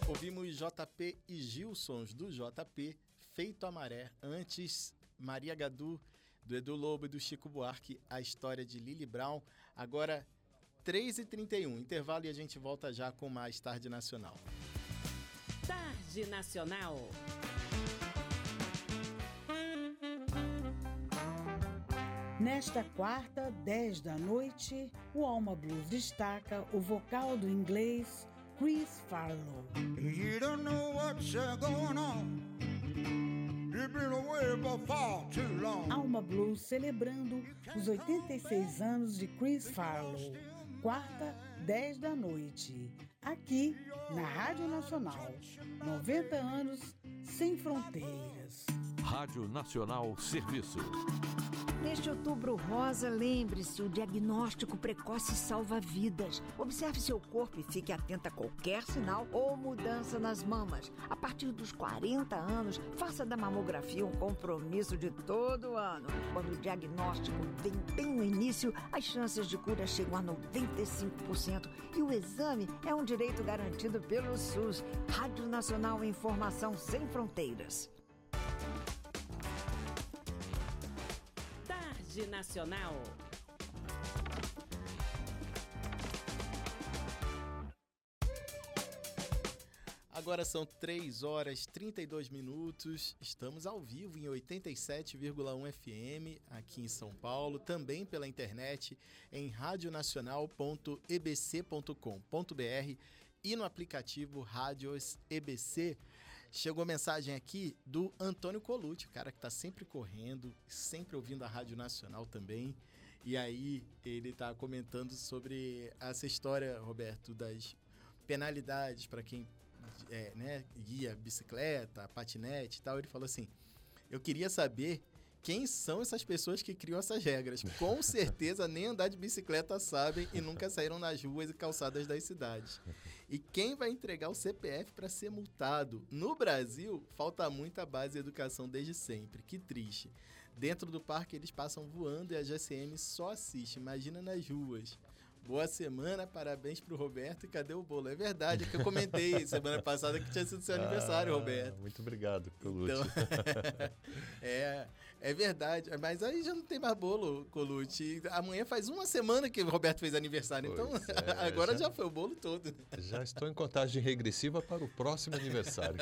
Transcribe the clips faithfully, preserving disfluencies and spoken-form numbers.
Ouvimos J P e Gilsons do J P, Feito a Maré. Antes, Maria Gadu, do Edu Lobo e do Chico Buarque, A História de Lili Brown. Agora, três e trinta e um, intervalo e a gente volta já com mais Tarde Nacional. Tarde Nacional. Nesta quarta, dez da noite, o Alma Blues destaca o vocal do inglês Chris Farlowe. You don't know what's going on. You've been away for far too long. Alma Blues celebrando os oitenta e seis anos de Chris Farlowe. Quarta, dez da noite, aqui na Rádio Nacional. noventa anos sem fronteiras. Rádio Nacional Serviço. Neste Outubro Rosa, lembre-se, o diagnóstico precoce salva vidas. Observe seu corpo e fique atento a qualquer sinal ou mudança nas mamas. A partir dos quarenta anos, faça da mamografia um compromisso de todo ano. Quando o diagnóstico vem bem no início, as chances de cura chegam a noventa e cinco por cento e o exame é um direito garantido pelo SUS. Rádio Nacional, informação sem fronteiras. Nacional. Agora são três horas e trinta e dois minutos. Estamos ao vivo em oitenta e sete vírgula um F M aqui em São Paulo, também pela internet em radionacional ponto e b c ponto com ponto b r e no aplicativo Rádios E B C. Chegou mensagem aqui do Antônio Colucci, o cara que está sempre correndo, sempre ouvindo a Rádio Nacional também. E aí ele está comentando sobre essa história, Roberto, das penalidades para quem é, né, guia bicicleta, patinete e tal. Ele falou assim, eu queria saber quem são essas pessoas que criam essas regras. Com certeza nem andar de bicicleta sabem e nunca saíram nas ruas e calçadas das cidades. E quem vai entregar o C P F para ser multado? No Brasil, falta muita base de educação desde sempre. Que triste. Dentro do parque eles passam voando e a G C M só assiste. Imagina nas ruas. Boa semana, parabéns pro Roberto. E cadê o bolo? É verdade, é que eu comentei semana passada que tinha sido seu ah, aniversário, Roberto. Muito obrigado, Colucci. Então, é, é verdade. Mas aí já não tem mais bolo, Colucci. Amanhã faz uma semana que o Roberto fez aniversário. Pois então, é, agora já, já foi o bolo todo. Já estou em contagem regressiva para o próximo aniversário.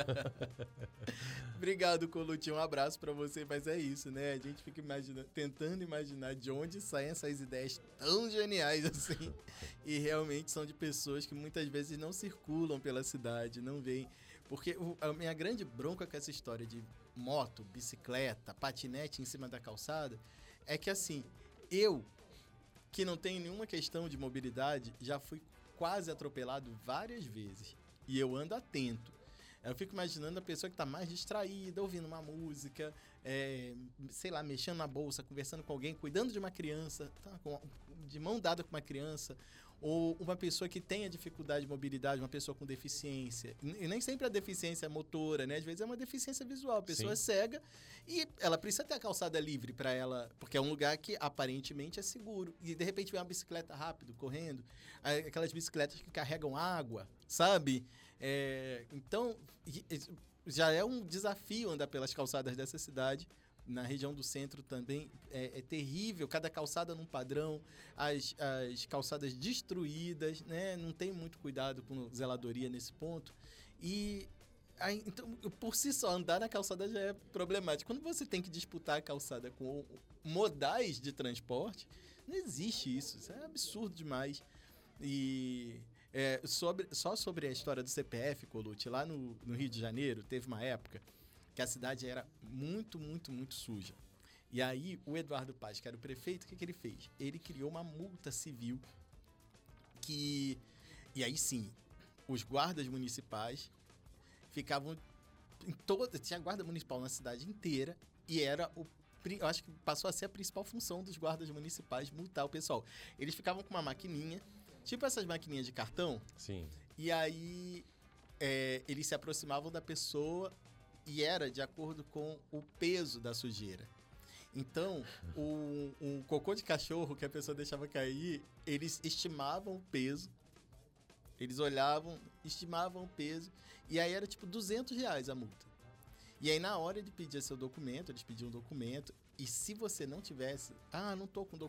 Obrigado, Colucci. Um abraço para você. Mas é isso, né? A gente fica imaginando, tentando imaginar de onde saem essas ideias tão geniais assim. E realmente são de pessoas que muitas vezes não circulam pela cidade, não veem. Porque a minha grande bronca com essa história de moto, bicicleta, patinete em cima da calçada é que, assim, eu, que não tenho nenhuma questão de mobilidade, já fui quase atropelado várias vezes. E eu ando atento. Eu fico imaginando a pessoa que está mais distraída, ouvindo uma música, é, sei lá, mexendo na bolsa, conversando com alguém, cuidando de uma criança, tá, com, de mão dada com uma criança, ou uma pessoa que tenha dificuldade de mobilidade, uma pessoa com deficiência. E nem sempre a deficiência é motora, né? Às vezes é uma deficiência visual. A pessoa é cega e ela precisa ter a calçada livre para ela, porque é um lugar que aparentemente é seguro. E de repente vem uma bicicleta rápido, correndo, aquelas bicicletas que carregam água, sabe? É, então, já é um desafio andar pelas calçadas dessa cidade. Na região do centro também é, é terrível, cada calçada num padrão, as, as calçadas destruídas, né? Não tem muito cuidado com zeladoria nesse ponto. E aí, então, por si só, andar na calçada já é problemático. Quando você tem que disputar a calçada com modais de transporte, não existe isso. Isso é absurdo demais. E é, sobre, só sobre a história do C P F, Colucci, lá no, no Rio de Janeiro, teve uma época que a cidade era muito, muito, muito suja. E aí, o Eduardo Paz, que era o prefeito, o que, que ele fez? Ele criou uma multa civil que... E aí, sim, os guardas municipais ficavam em toda... Tinha guarda municipal na cidade inteira e era o... Eu acho que passou a ser a principal função dos guardas municipais multar o pessoal. Eles ficavam com uma maquininha, tipo essas maquininhas de cartão. Sim. E aí, é, eles se aproximavam da pessoa... E era de acordo com o peso da sujeira. Então, o, o cocô de cachorro que a pessoa deixava cair, eles estimavam o peso Eles olhavam, estimavam o peso, e aí era tipo duzentos reais a multa. E aí na hora de pedir seu documento, eles pediam um documento, e se você não tivesse, ah, não tô com documento,